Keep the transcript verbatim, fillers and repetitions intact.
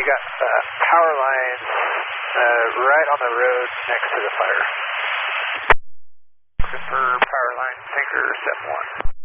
got uh, power lines uh, right on the road next to the fire. For power line, tanker seven one.